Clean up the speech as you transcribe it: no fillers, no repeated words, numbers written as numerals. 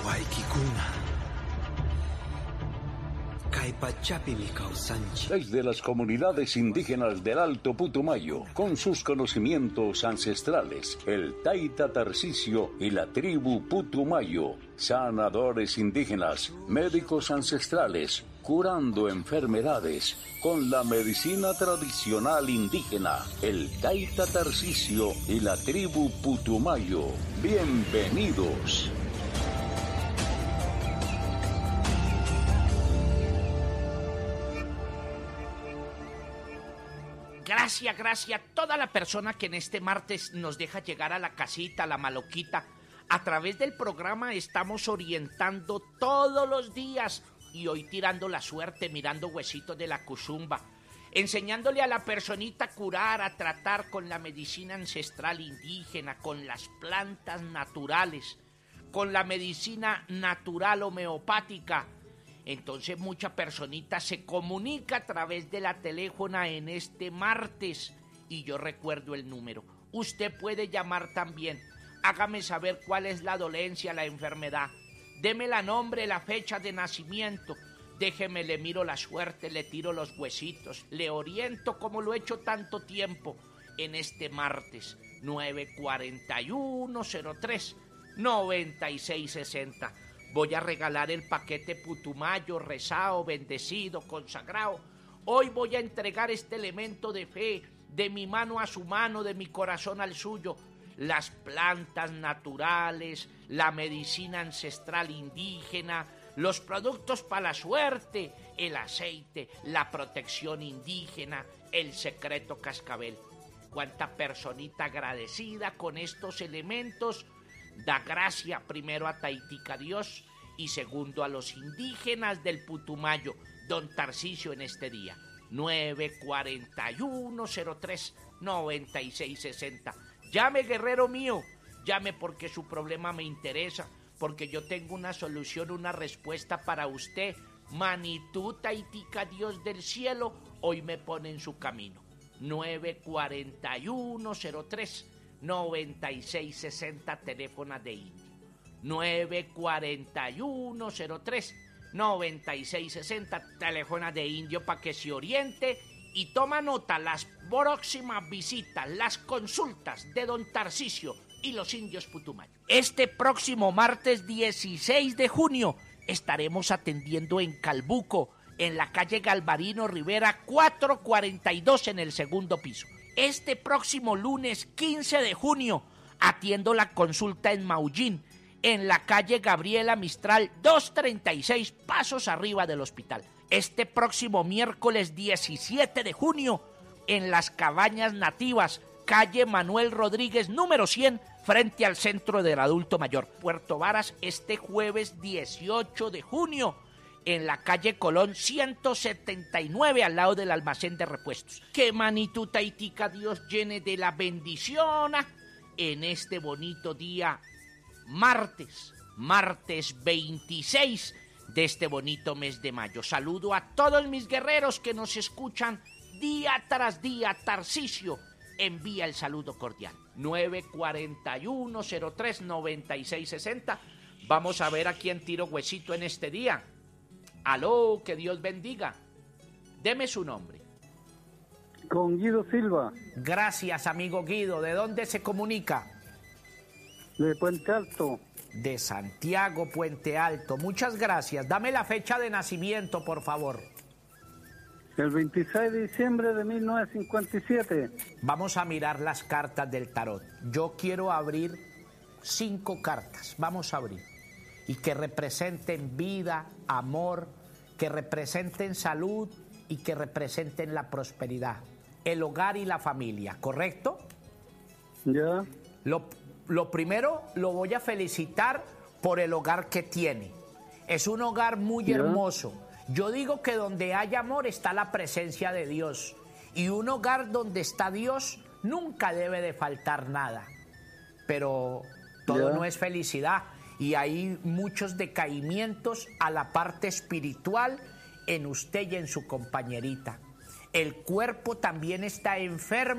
Desde las comunidades indígenas del Alto Putumayo, con sus conocimientos ancestrales, el Taita Tarcisio y la tribu Putumayo, sanadores indígenas, médicos ancestrales, curando enfermedades con la medicina tradicional indígena, el Taita Tarcisio y la tribu Putumayo. Bienvenidos. Gracias a toda la persona que en este martes nos deja llegar a la casita, a la maloquita. A través del programa estamos orientando todos los días y hoy tirando la suerte, mirando huesitos de la cuzumba, enseñándole a la personita a curar, a tratar con la medicina ancestral indígena, con las plantas naturales, con la medicina natural homeopática. Entonces mucha personita se comunica a través de la teléfona en este martes y yo recuerdo el número. Usted puede llamar también. Hágame saber cuál es la dolencia, la enfermedad. Deme la nombre, la fecha de nacimiento. Déjeme, le miro la suerte, le tiro los huesitos, le oriento como lo he hecho tanto tiempo en este martes. 941-03-9660. Voy a regalar el paquete Putumayo, rezado, bendecido, consagrado. Hoy voy a entregar este elemento de fe, de mi mano a su mano, de mi corazón al suyo. Las plantas naturales, la medicina ancestral indígena, los productos para la suerte, el aceite, la protección indígena, el secreto cascabel. Cuánta personita agradecida con estos elementos. Da gracia primero a Taitica Dios y segundo a los indígenas del Putumayo, don Tarcisio en este día. 941-03-9660. Llame, guerrero mío, llame porque su problema me interesa, porque yo tengo una solución, una respuesta para usted. Manitú Taitica Dios del cielo, hoy me pone en su camino. 941-03-9660, teléfono de Indio. 941-03-9660, teléfono de Indio, para que se oriente y toma nota las próximas visitas, las consultas de don Tarcisio y los indios Putumayo. Este próximo martes 16 de junio estaremos atendiendo en Calbuco, en la calle Galvarino Rivera 442 en el segundo piso. Este próximo lunes 15 de junio atiendo la consulta en Maullín, en la calle Gabriela Mistral 236, pasos arriba del hospital. Este próximo miércoles 17 de junio en las Cabañas Nativas, calle Manuel Rodríguez número 100, frente al Centro del Adulto Mayor. Puerto Varas, este jueves 18 de junio en la calle Colón 179, al lado del almacén de repuestos. Que Manitú Taitica Dios llene de la bendición en este bonito día, martes 26 de este bonito mes de mayo. Saludo a todos mis guerreros que nos escuchan día tras día. Tarcisio envía el saludo cordial. 941-03-9660. Vamos a ver a quién tiro huesito en este día. Aló, que Dios bendiga. Deme su nombre. Con Guido Silva. Gracias, amigo Guido. ¿De dónde se comunica? De Puente Alto. De Santiago, Puente Alto. Muchas gracias. Dame la fecha de nacimiento, por favor. El 26 de diciembre de 1957. Vamos a mirar las cartas del tarot. Yo quiero abrir 5 cartas. Vamos a abrir. Y que representen vida, amor, que representen salud y que representen la prosperidad, el hogar y la familia, ¿correcto? Ya. Lo primero, lo voy a felicitar por el hogar que tiene. Es un hogar muy hermoso. Yo digo que donde hay amor está la presencia de Dios. Y un hogar donde está Dios nunca debe de faltar nada. Pero todo no es felicidad. Y hay muchos decaimientos a la parte espiritual en usted y en su compañerita. El cuerpo también está enfermo.